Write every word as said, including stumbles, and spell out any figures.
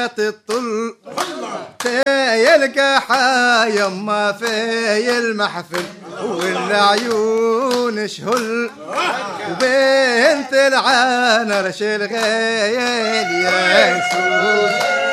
بنات الطل في القحا يما في المحفل والعيون شهل وبنت العانرش الغيل يا سوس